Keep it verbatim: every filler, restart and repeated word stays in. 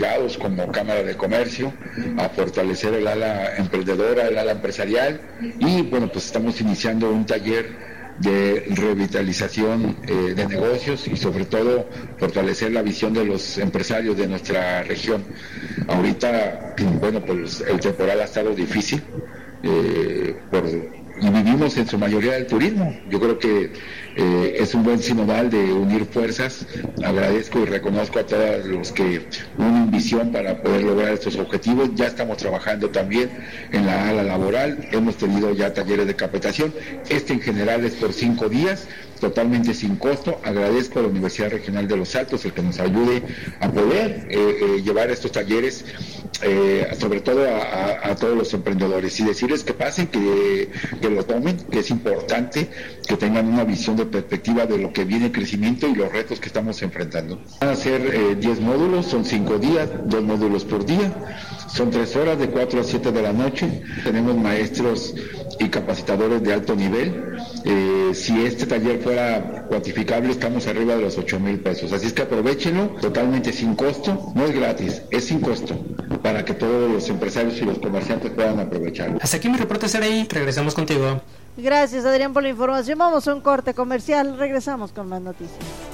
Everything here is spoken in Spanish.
afiliados como Cámara de Comercio, a fortalecer el ala emprendedora, el ala empresarial, y bueno, pues estamos iniciando un taller de revitalización eh, de negocios y sobre todo fortalecer la visión de los empresarios de nuestra región. Ahorita, bueno, pues el temporal ha estado difícil, eh, por, y vivimos en su mayoría del turismo. Yo creo que eh, es un buen sinodal de unir fuerzas. Agradezco y reconozco a todos los que unen visión para poder lograr estos objetivos. Ya estamos trabajando también en la ala laboral, hemos tenido ya talleres de capacitación. Este en general es por cinco días, totalmente sin costo. Agradezco a la Universidad Regional de Los Altos el que nos ayude a poder eh, eh, llevar estos talleres, eh, sobre todo a, a, a todos los emprendedores, y decirles que pasen, que, que lo tomen, que es importante que tengan una visión de perspectiva de lo que viene el crecimiento y los retos que estamos enfrentando. Van a ser eh, diez módulos, son cinco días, dos módulos por día, son tres horas de cuatro a siete de la noche. Tenemos maestros y capacitadores de alto nivel. Eh, si este taller fuera cuantificable, estamos arriba de los ocho mil pesos, así es que aprovechenlo, totalmente sin costo, no es gratis, es sin costo, para que todos los empresarios y los comerciantes puedan aprovecharlo. Hasta aquí mi reporte, Saraí, regresamos contigo. Gracias, Adrián, por la información. Vamos a un corte comercial, regresamos con más noticias.